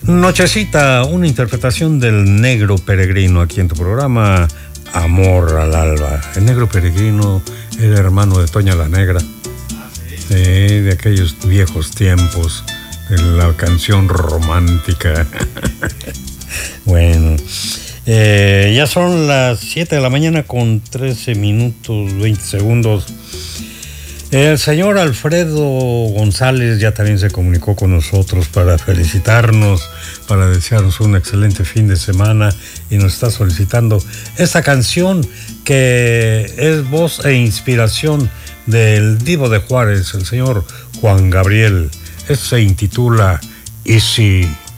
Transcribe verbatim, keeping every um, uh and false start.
Nochecita, una interpretación del Negro Peregrino aquí en tu programa Amor al Alba. El Negro Peregrino era hermano de Toña la Negra, sí, de aquellos viejos tiempos, de la canción romántica. Bueno, eh, ya son las siete de la mañana con trece minutos, veinte segundos. El señor Alfredo González ya también se comunicó con nosotros para felicitarnos, para desearnos un excelente fin de semana, y nos está solicitando esta canción que es voz e inspiración del Divo de Juárez, el señor Juan Gabriel. Esto se intitula Easy.